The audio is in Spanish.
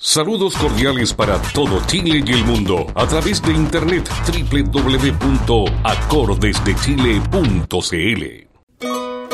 Saludos cordiales para todo Chile y el mundo a través de internet www.acordesdechile.cl.